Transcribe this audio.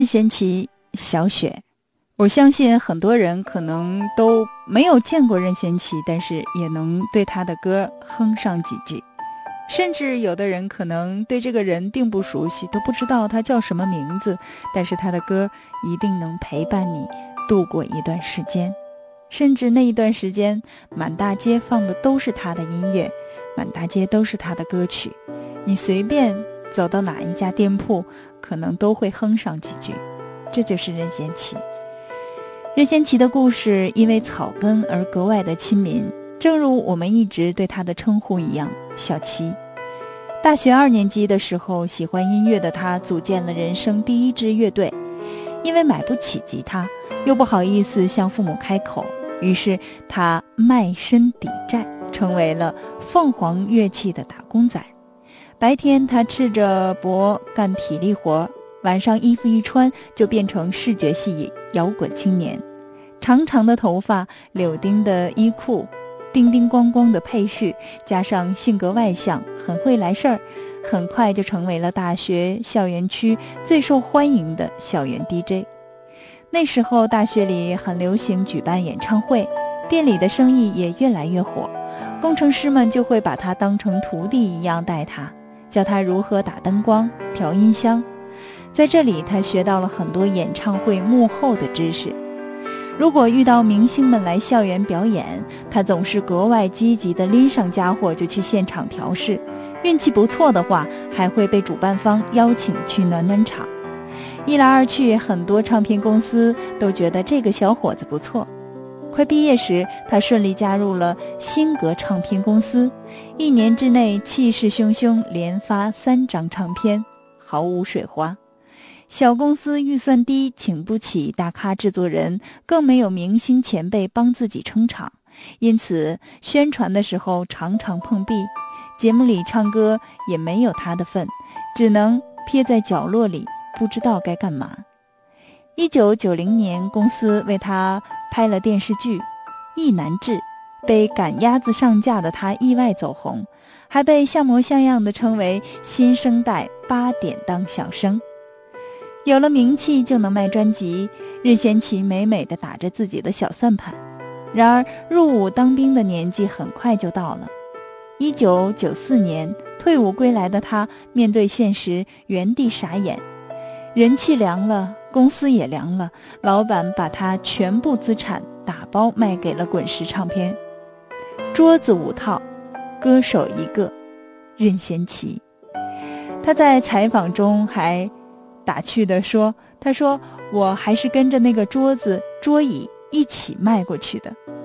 任贤齐小雪，我相信很多人可能都没有见过任贤齐，但是也能对他的歌哼上几句，甚至有的人可能对这个人并不熟悉，都不知道他叫什么名字，但是他的歌一定能陪伴你度过一段时间，甚至那一段时间满大街放的都是他的音乐，满大街都是他的歌曲，你随便走到哪一家店铺可能都会哼上几句。这就是任贤齐。任贤齐的故事因为草根而格外的亲民，正如我们一直对他的称呼一样，小齐。大学2年级的时候，喜欢音乐的他组建了人生第一支乐队，因为买不起吉他，又不好意思向父母开口，于是他卖身抵债，成为了凤凰乐器的打工仔。白天他赤着脖干体力活，晚上衣服一穿就变成视觉系摇滚青年，长长的头发，柳丁的衣裤，叮叮咣咣的配饰，加上性格外向，很会来事儿，很快就成为了大学校园区最受欢迎的校园 DJ。 那时候大学里很流行举办演唱会，店里的生意也越来越火，工程师们就会把他当成徒弟一样带他，教他如何打灯光、调音箱。在这里他学到了很多演唱会幕后的知识。如果遇到明星们来校园表演，他总是格外积极地拎上家伙就去现场调试，运气不错的话还会被主办方邀请去暖暖场。一来二去，很多唱片公司都觉得这个小伙子不错。快毕业时，他顺利加入了新格唱片公司，1年之内气势汹汹，连发3张唱片，毫无水花。小公司预算低，请不起大咖制作人，更没有明星前辈帮自己撑场，因此宣传的时候常常碰壁，节目里唱歌也没有他的份，只能撇在角落里，不知道该干嘛。1990年，公司为他拍了电视剧《意难治》，被赶鸭子上架的他意外走红，还被像模像样地称为新生代8点档小生。有了名气就能卖专辑，任贤齐美美地打着自己的小算盘。然而入伍当兵的年纪很快就到了。1994年退伍归来的他面对现实，原地傻眼，人气凉了，公司也凉了，老板把他全部资产打包卖给了滚石唱片。桌子5套，歌手1个，任贤齐。他在采访中还打趣地说，他说我还是跟着那个桌子桌椅一起卖过去的。